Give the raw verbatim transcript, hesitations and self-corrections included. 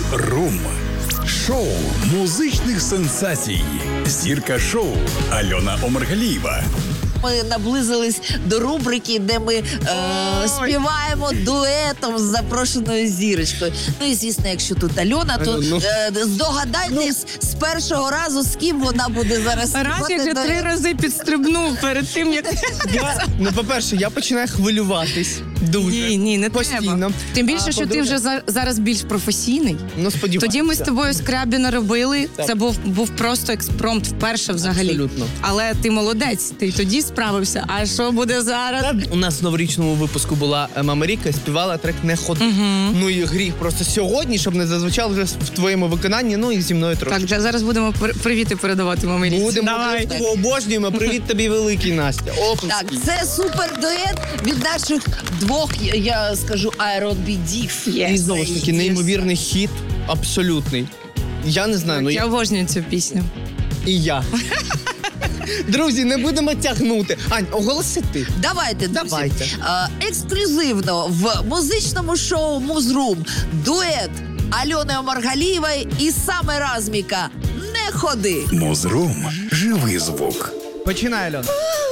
Муз-рум. Шоу музичних сенсацій. Зірка шоу Альона Омаргалієва. Ми наблизились до рубрики, де ми е, співаємо дуетом з запрошеною зірочкою. Ну і звісно, якщо тут Альона, то ну, е, здогадайтесь з першого разу, з ким вона буде зараз Раз співати я вже дует. три рази підстрибнув перед тим, як... Я, ну, по-перше, я починаю хвилюватись. Дуже. Ні, ні, не Постійно. треба. Тим більше, А, що ти по-друге- вже за- зараз більш професійний. Ну, сподіваюся. Тоді ми з тобою скрабіна робили. Так. Це був, був просто експромт вперше взагалі. Абсолютно. Але ти молодець, ти тоді справився. А що буде зараз? Та, у нас в новорічному випуску була е, Мама Ріка, співала трек «Не ходи». Ну і гріх просто сьогодні, щоб не зазвучало вже в твоєму виконанні, ну і зі мною трохи. Так, зараз будемо пр- привіти передавати мамі Ріці. Будемо Давай. обов'язково, обожнюємо. Привіт тобі, великий, Настя. Оплески. Так, це супер дует від наших двох, я, я скажу, аеробідів. І знову ж таки, неймовірний хіт, абсолютний. Я не знаю, ну Я я... обожнюю цю пісню. і я. Друзі, не будемо тягнути. Ань, оголоси ти. Давайте, друзі. Давайте. Е, ексклюзивно в музичному шоу «Муз-рум» дует Альони Омаргалієвої і Сами Разміка «Не ходи». Муз-рум. Живий звук. Починай, Альона.